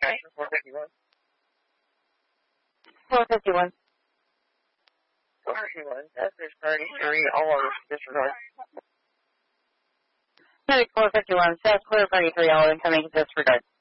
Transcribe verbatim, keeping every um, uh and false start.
Action four fifty-one. four fifty-one. four fifty-one. That's this party three, all over disregard. four fifty-one. South Clear Party three, all incoming disregard.